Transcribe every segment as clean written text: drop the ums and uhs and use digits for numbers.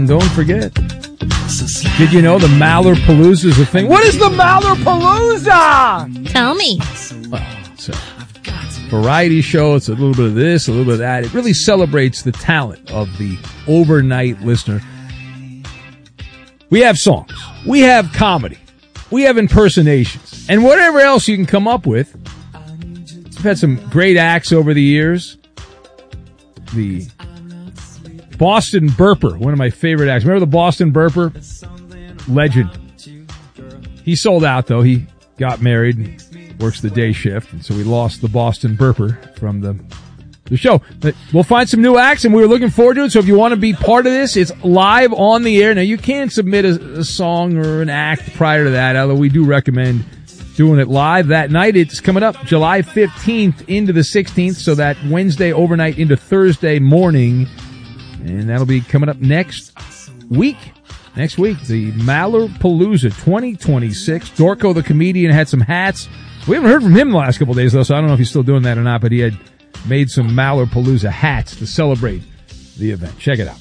Don't forget, did you know the Mallerpalooza is a thing? What is the Mallerpalooza? Tell me. Well, it's a variety show. It's a little bit of this, a little bit of that. It really celebrates the talent of the overnight listener. We have songs. We have comedy. We have impersonations. And whatever else you can come up with. We've had some great acts over the years. The Boston Burper, one of my favorite acts. Remember the Boston Burper? Legend. He sold out, though. He got married and works the day shift, and so we lost the Boston Burper from the show. But we'll find some new acts, and we were looking forward to it. So if you want to be part of this, it's live on the air. Now, you can submit a song or an act prior to that, although we do recommend doing it live that night. It's coming up July 15th into the 16th, so that Wednesday overnight into Thursday morning. And that'll be coming up next week. Next week, the Mallerpalooza 2026. Dorco the comedian had some hats. We haven't heard from him the last couple of days, though, so I don't know if he's still doing that or not, but he had made some Mallerpalooza hats to celebrate the event. Check it out.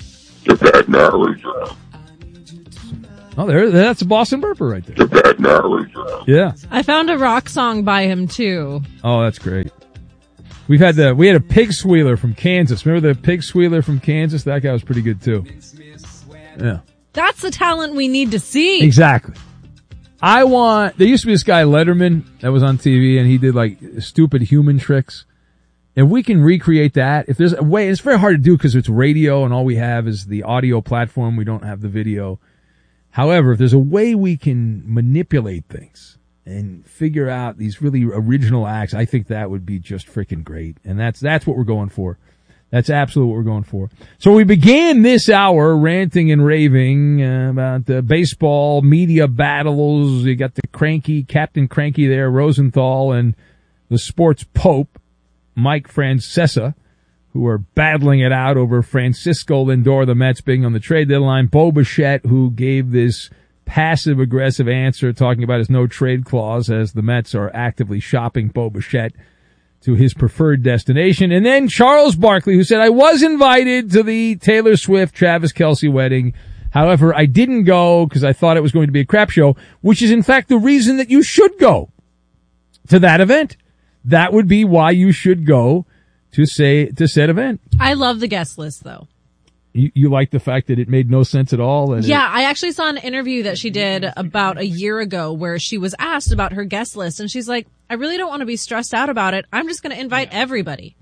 Oh, that's a Boston Burper right there. Yeah. I found a rock song by him, too. Oh, that's great. We had a pig squealer from Kansas. Remember the pig squealer from Kansas? That guy was pretty good too. Yeah. That's the talent we need to see. Exactly. There used to be this guy Letterman that was on TV and he did like stupid human tricks. If we can recreate that, if there's a way, it's very hard to do because it's radio and all we have is the audio platform. We don't have the video. However, if there's a way we can manipulate things and figure out these really original acts, I think that would be just freaking great. And that's what we're going for. That's absolutely what we're going for. So we began this hour ranting and raving about the baseball media battles. You got the Captain Cranky there, Rosenthal, and the sports pope, Mike Francesa, who are battling it out over Francisco Lindor, the Mets being on the trade deadline. Bo Bichette, who gave this passive-aggressive answer talking about his no-trade clause as the Mets are actively shopping Bo Bichette to his preferred destination. And then Charles Barkley, who said, I was invited to the Taylor Swift-Travis Kelce wedding. However, I didn't go because I thought it was going to be a crap show, which is in fact the reason that you should go to that event. That would be why you should go to said event. I love the guest list, though. You like the fact that it made no sense at all? Yeah, I actually saw an interview that she did about a year ago where she was asked about her guest list, and she's like, I really don't want to be stressed out about it. I'm just going to invite everybody.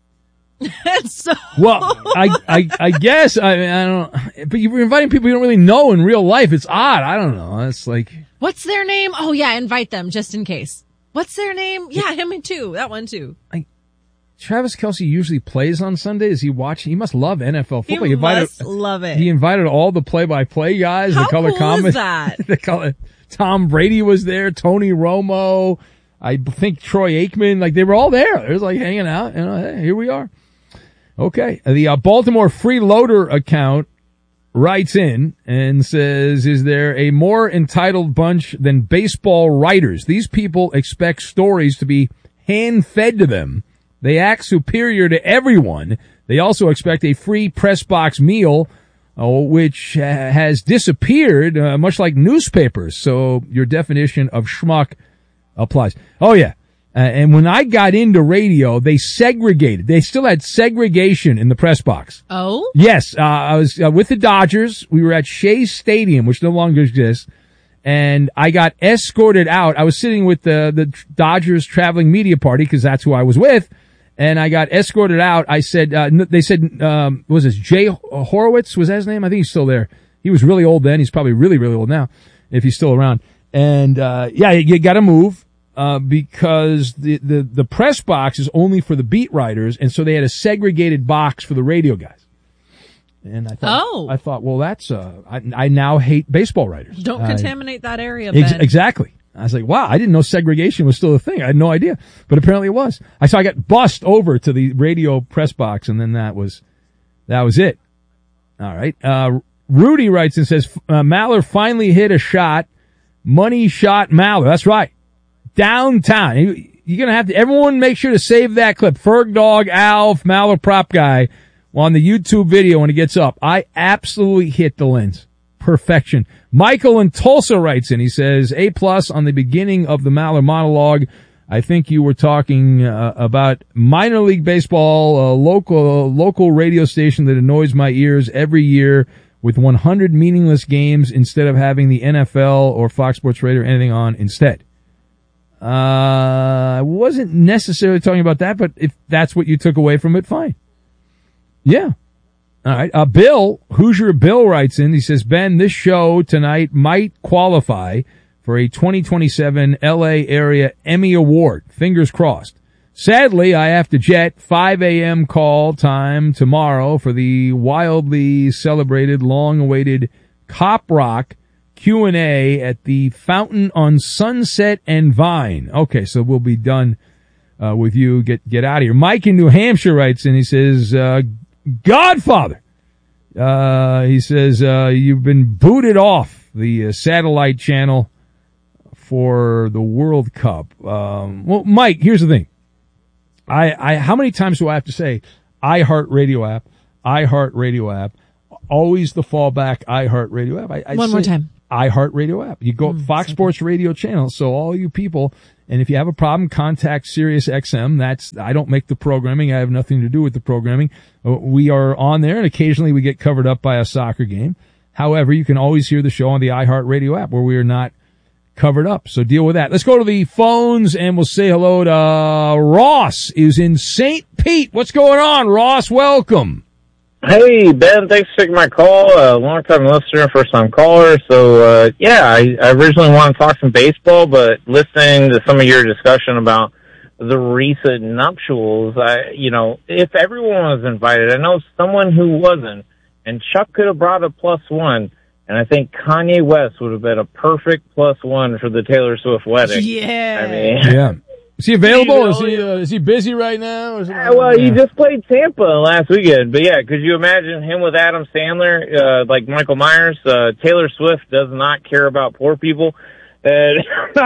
So. Well, I guess, I don't, but you're inviting people you don't really know in real life. It's odd. I don't know. It's like. What's their name? Oh, yeah, invite them just in case. What's their name? Yeah, him too. That one too. Travis Kelce usually plays on Sunday. Is he watching? He must love NFL football. He must love it. He invited all the play-by-play guys. How the color cool comment. Is that? The color. Tom Brady was there. Tony Romo. I think Troy Aikman. Like they were all there. It was like hanging out. You know, hey, here we are. Okay. The Baltimore Freeloader account writes in and says, is there a more entitled bunch than baseball writers? These people expect stories to be hand-fed to them. They act superior to everyone. They also expect a free press box meal, which has disappeared, much like newspapers. So your definition of schmuck applies. Oh, yeah. And when I got into radio, they segregated. They still had segregation in the press box. Oh? Yes. I was with the Dodgers. We were at Shea Stadium, which no longer exists. And I got escorted out. I was sitting with the Dodgers traveling media party because that's who I was with. And I got escorted out. I said, they said, what was this? Jay Horowitz? Was that his name? I think he's still there. He was really old then. He's probably really, really old now, if he's still around. And, yeah, you gotta move, because the press box is only for the beat writers. And so they had a segregated box for the radio guys. And I thought, well, that's, I now hate baseball writers. Don't contaminate that area, Ben. Exactly. I was like, wow, I didn't know segregation was still a thing. I had no idea, but apparently it was. I got bussed over to the radio press box, and then that was it. All right. Rudy writes and says, Maller finally hit a shot. Money shot Maller. That's right. Downtown. You're going to have to, everyone make sure to save that clip. Ferg Dog, Alf, Maller prop guy on the YouTube video when it gets up. I absolutely hit the lens. Perfection. Michael in Tulsa writes in. He says, A+ on the beginning of the Maller monologue. I think you were talking about minor league baseball, a local radio station that annoys my ears every year with 100 meaningless games instead of having the NFL or Fox Sports Radio or anything on instead. I wasn't necessarily talking about that, but if that's what you took away from it, fine. Yeah. All right. Bill, Hoosier Bill writes in. He says, Ben, this show tonight might qualify for a 2027 LA area Emmy Award. Fingers crossed. Sadly, I have to jet 5 a.m. call time tomorrow for the wildly celebrated, long-awaited Cop Rock Q&A at the Fountain on Sunset and Vine. Okay, so we'll be done with you. Get out of here. Mike in New Hampshire writes in. He says, Godfather. He says, you've been booted off the satellite channel for the World Cup. Well, Mike, here's the thing. How many times do I have to say iHeartRadio app, always the fallback iHeartRadio app? One more time. iHeartRadio app. You go Fox Sports Radio channel. So all you people, and if you have a problem, contact Sirius XM. I don't make the programming. I have nothing to do with the programming. We are on there, and occasionally we get covered up by a soccer game. However, you can always hear the show on the iHeartRadio app where we are not covered up. So deal with that. Let's go to the phones and we'll say hello to Ross is in St. Pete. What's going on, Ross? Welcome. Hey, Ben, thanks for taking my call. Long-time listener, first-time caller. So, I originally wanted to talk some baseball, but listening to some of your discussion about the recent nuptials, if everyone was invited, I know someone who wasn't, and Chuck could have brought a +1. And I think Kanye West would have been a perfect +1 for the Taylor Swift wedding. Yeah. I mean, yeah. Is he available? Is he busy right now? He just played Tampa last weekend. But yeah, could you imagine him with Adam Sandler, like Michael Myers? Taylor Swift does not care about poor people. But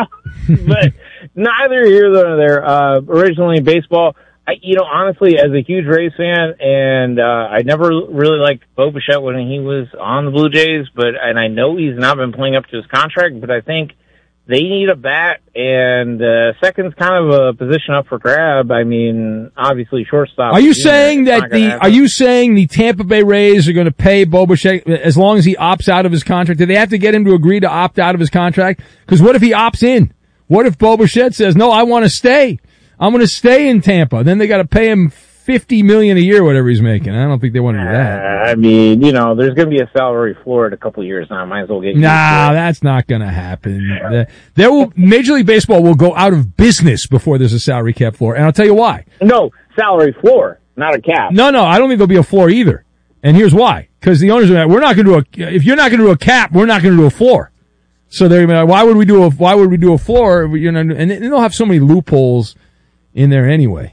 neither here nor there. Originally baseball. Honestly, as a huge Rays fan, and I never really liked Bo Bichette when he was on the Blue Jays, and I know he's not been playing up to his contract, but I think they need a bat, and second's kind of a position up for grab. I mean, obviously shortstop. Are you saying the Tampa Bay Rays are going to pay Bo Bichette as long as he opts out of his contract? Do they have to get him to agree to opt out of his contract? Because what if he opts in? What if Bo Bichette says, no, I want to stay? I'm going to stay in Tampa. Then they got to pay him $50 million a year, whatever he's making. I don't think they want to do that. I mean, there's going to be a salary floor in a couple of years now. Might as well get. Nah, that's not going to happen. Major League Baseball will go out of business before there's a salary cap floor, and I'll tell you why. No, salary floor, not a cap. No, I don't think there'll be a floor either. And here's why: because the owners are we're not going to do if you're not going to do a cap, we're not going to do a floor. So they're like, why would we do a floor? And they'll have so many loopholes in there anyway.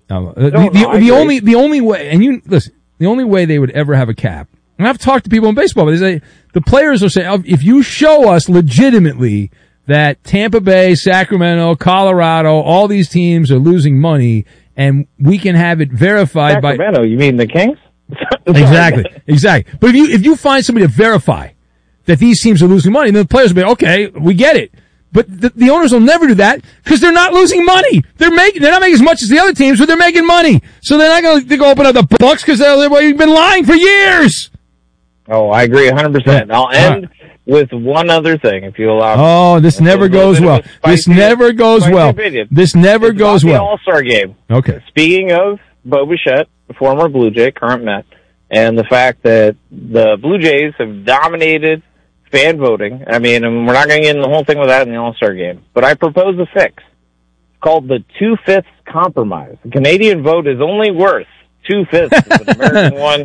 The only way, and you listen, the only way they would ever have a cap, and I've talked to people in baseball, but they say, the players will say, if you show us legitimately that Tampa Bay, Sacramento, Colorado, all these teams are losing money, and we can have it verified by Sacramento, you mean the Kings? Exactly. But if you find somebody to verify that these teams are losing money, then the players will be, okay, we get it. But the owners will never do that because they're not losing money. They're not making as much as the other teams, but they're making money. So they're not going to go open up the books because they've been lying for years. Oh, I agree 100%. I'll end with one other thing, if you allow me. Oh, this never goes well. This never goes well. This never goes well. The All-Star game. Okay. Speaking of Bo Bichette, the former Blue Jay, current Met, and the fact that the Blue Jays have dominated fan voting. I mean, and we're not going to get into the whole thing with that in the All-Star game. But I propose a fix. It's called the 2/5 compromise. The Canadian vote is only worth 2/5 of an American one.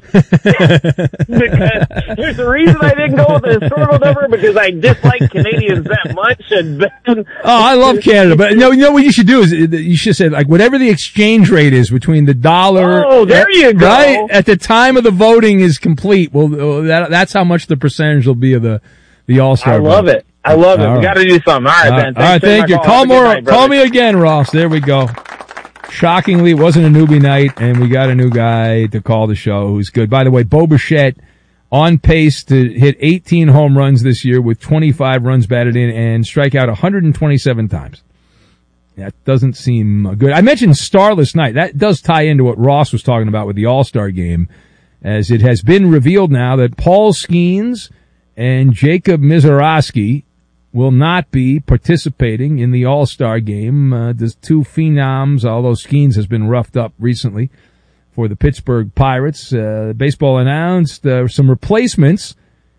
Because there's a reason I didn't go with the historical number, because I dislike Canadians that much. And Ben, I love Canada, but you know what you should do is you should say, like, whatever the exchange rate is between the dollar. Oh, there you go. Right at the time of the voting is complete. Well, that's how much the percentage will be of the All-Star. I love it. I love it. We got to do something. All right, Ben. All right, thank you. Call me again, Ross. There we go. shockingly, it wasn't a newbie night, and we got a new guy to call the show who's good. By the way, Bo Bichette on pace to hit 18 home runs this year with 25 runs batted in and strike out 127 times. That doesn't seem good. I mentioned Starless Night. That does tie into what Ross was talking about with the All-Star game, as it has been revealed now that Paul Skeens and Jacob Mizorowski will not be participating in the All-Star game. There's two phenoms, although Skeens has been roughed up recently for the Pittsburgh Pirates. Baseball announced some replacements.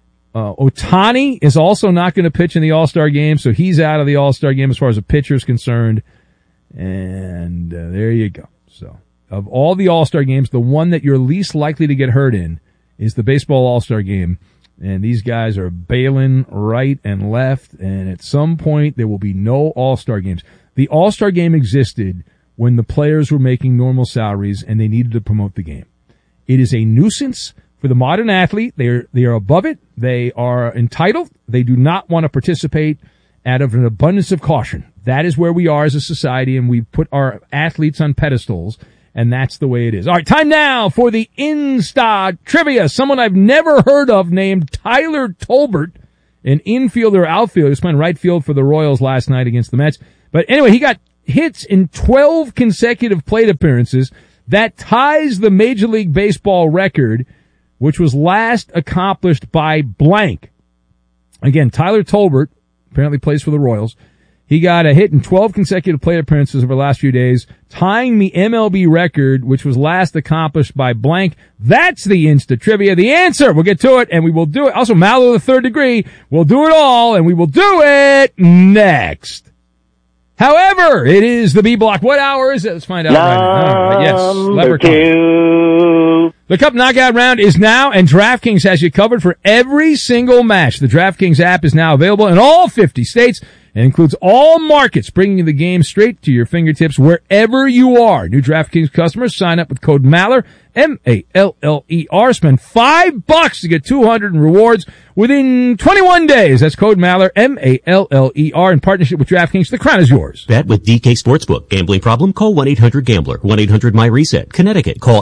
Ohtani is also not going to pitch in the All-Star game, so he's out of the All-Star game as far as a pitcher is concerned. And there you go. So, of all the All-Star games, the one that you're least likely to get hurt in is the baseball All-Star game. And these guys are bailing right and left, and at some point there will be no All-Star games. The All-Star game existed when the players were making normal salaries and they needed to promote the game. It is a nuisance for the modern athlete. They are above it. They are entitled. They do not want to participate out of an abundance of caution. That is where we are as a society, and we put our athletes on pedestals, and that's the way it is. All right, time now for the Insta Trivia. Someone I've never heard of named Tyler Tolbert, an infielder outfielder. He was playing right field for the Royals last night against the Mets. But anyway, he got hits in 12 consecutive plate appearances. That ties the Major League Baseball record, which was last accomplished by blank. Again, Tyler Tolbert apparently plays for the Royals. He got a hit in 12 consecutive plate appearances over the last few days, tying the MLB record, which was last accomplished by blank. That's the Insta Trivia. The answer, we'll get to it, and we will do it. Also, Mallow the Third Degree, we'll do it all, and we will do it next. However, it is the B Block. What hour is it? Let's find out right now. Yes, Leprechaun. The Cup Knockout Round is now, and DraftKings has you covered for every single match. The DraftKings app is now available in all 50 states and includes all markets, bringing the game straight to your fingertips wherever you are. New DraftKings customers sign up with code Maller, M-A-L-L-E-R. Spend $5 to get $200 in rewards within 21 days. That's code Maller, M-A-L-L-E-R, in partnership with DraftKings. The crown is yours. Bet with DK Sportsbook. Gambling problem? Call 1-800-GAMBLER. 1-800-MY-RESET. Connecticut. Call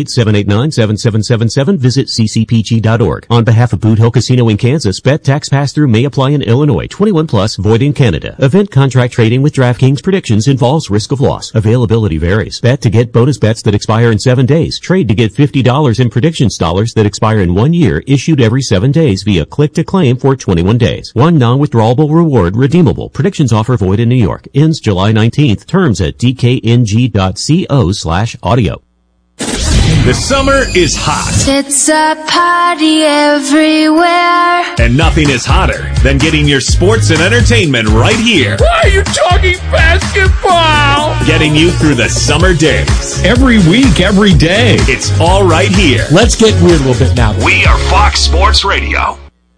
888-789-7777. Visit ccpg.org. On behalf of Boot Hill Casino in Kansas, bet tax pass-through may apply in Illinois. 21 plus, void in Canada. Event contract trading with DraftKings predictions involves risk of loss. Availability varies. Bet to get bonus bets that expire in 7 days. Trade to get $50 in predictions dollars that expire in 1 year, issued every 7 days via click to claim for 21 days. One non-withdrawable reward redeemable. Predictions offer void in New York. Ends July 19th. Terms at dkng.co/audio. The summer is hot. It's a party everywhere. And nothing is hotter than getting your sports and entertainment right here. Why are you talking basketball? Getting you through the summer days. Every week, every day. It's all right here. Let's get weird a little bit now. We are Fox Sports Radio.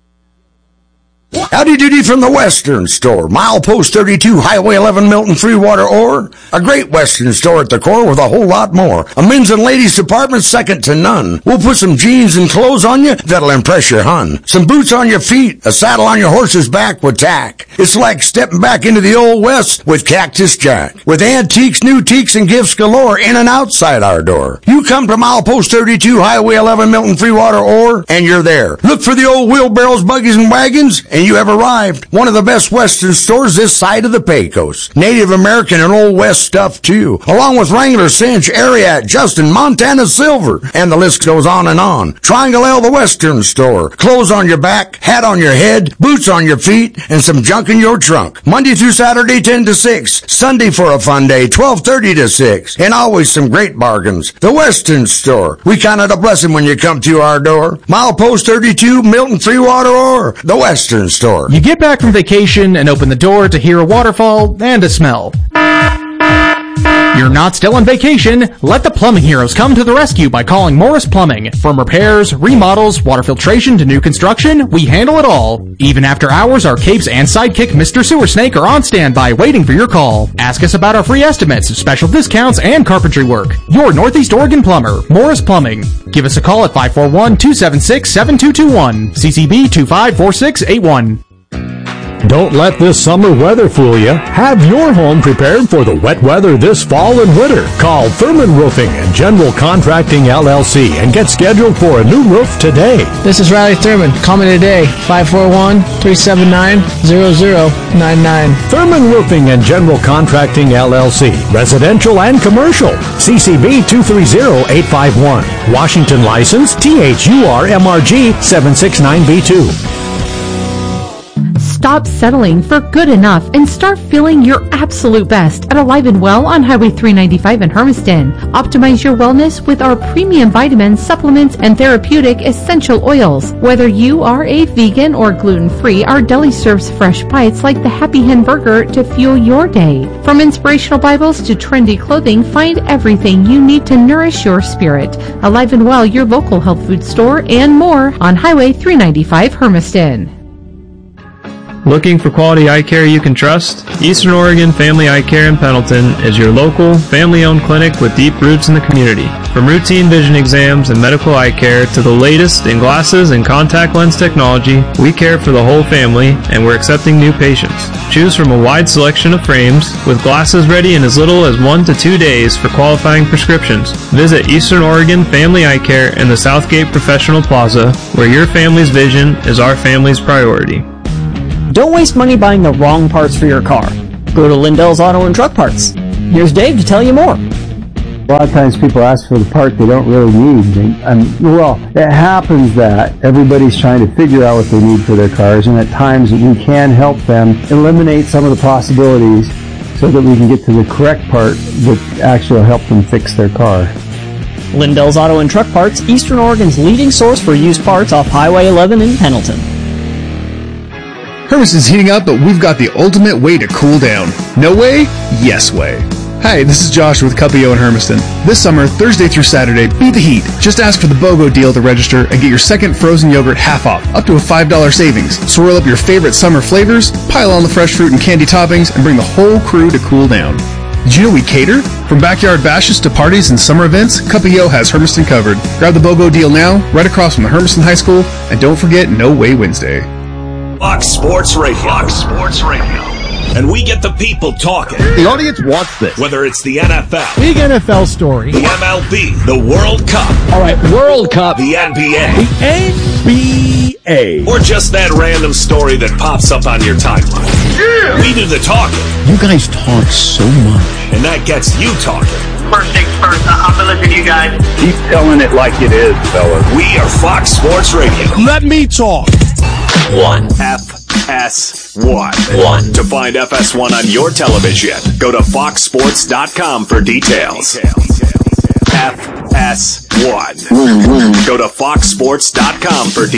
Howdy doody from the Western Store. Milepost 32, Highway 11, Milton, Freewater, Ore. A great Western store at the core with a whole lot more. A men's and ladies department second to none. We'll put some jeans and clothes on you that'll impress your hun. Some boots on your feet, a saddle on your horse's back with tack. It's like stepping back into the Old West with Cactus Jack. With antiques, new teaks, and gifts galore in and outside our door. You come to Milepost 32, Highway 11, Milton, Freewater, Ore, and you're there. Look for the old wheelbarrows, buggies, and wagons, and you have arrived. One of the best Western stores this side of the Pecos. Native American and Old West stuff too, along with Wrangler, Cinch, Ariat, Justin, Montana Silver, and the list goes on and on. Triangle L, the Western Store. Clothes on your back, hat on your head, boots on your feet, and some junk in your trunk. Monday through Saturday, 10 to 6. Sunday for a fun day, 12:30 to 6. And always some great bargains. The Western Store. We count it a blessing when you come to our door. Milepost 32, Milton, Freewater, or the Western Store. You get back from vacation and open the door to hear a waterfall and a smell. You're not still on vacation. Let the plumbing heroes come to the rescue by calling Morris Plumbing. From repairs, remodels, water filtration to new construction, we handle it all. Even after hours, our capes and sidekick Mr. Sewer Snake are on standby waiting for your call. Ask us about our free estimates, special discounts, and carpentry work. Your Northeast Oregon plumber, Morris Plumbing. Give us a call at 541-276-7221. CCB 254681. Don't let this summer weather fool you. Have your home prepared for the wet weather this fall and winter. Call Thurman Roofing and General Contracting LLC and get scheduled for a new roof today. This is Riley Thurman. Call me today, 541-379-0099. Thurman Roofing and General Contracting LLC. Residential and commercial. CCB 230851. Washington license THURMRG 769B2. Stop settling for good enough and start feeling your absolute best at Alive and Well on Highway 395 in Hermiston. Optimize your wellness with our premium vitamins, supplements, and therapeutic essential oils. Whether you are a vegan or gluten-free, our deli serves fresh bites like the Happy Hen Burger to fuel your day. From inspirational Bibles to trendy clothing, find everything you need to nourish your spirit. Alive and Well, your local health food store, and more on Highway 395 Hermiston. Looking for quality eye care you can trust? Eastern Oregon Family Eye Care in Pendleton is your local, family-owned clinic with deep roots in the community. From routine vision exams and medical eye care to the latest in glasses and contact lens technology, we care for the whole family and we're accepting new patients. Choose from a wide selection of frames with glasses ready in as little as 1 to 2 days for qualifying prescriptions. Visit Eastern Oregon Family Eye Care in the Southgate Professional Plaza, where your family's vision is our family's priority. Don't waste money buying the wrong parts for your car. Go to Lindell's Auto and Truck Parts. Here's Dave to tell you more. A lot of times people ask for the part they don't really need. It happens that everybody's trying to figure out what they need for their cars, and at times we can help them eliminate some of the possibilities so that we can get to the correct part that actually will help them fix their car. Lindell's Auto and Truck Parts, Eastern Oregon's leading source for used parts off Highway 11 in Pendleton. Hermiston's heating up, but we've got the ultimate way to cool down. No way? Yes way. Hi, this is Josh with Cuppio in Hermiston. This summer, Thursday through Saturday, beat the heat. Just ask for the BOGO deal to register and get your second frozen yogurt half off, up to a $5 savings. Swirl up your favorite summer flavors, pile on the fresh fruit and candy toppings, and bring the whole crew to cool down. Did you know we cater? From backyard bashes to parties and summer events, Cuppio has Hermiston covered. Grab the BOGO deal now, right across from the Hermiston High School, and don't forget No Way Wednesday. Fox Sports Radio. Fox Sports Radio. And we get the people talking. The audience wants this. Whether it's the NFL. Big NFL story. The MLB. The World Cup. All right, World Cup. The NBA. The NBA. Or just that random story that pops up on your timeline. Yeah. We do the talking. You guys talk so much. And that gets you talking. First things first, I'm going to listen to you guys. Keep telling it like it is, fellas. We are Fox Sports Radio. Let me talk. FS1. To find FS1 on your television, go to foxsports.com for details. FS1. Go to foxsports.com for details.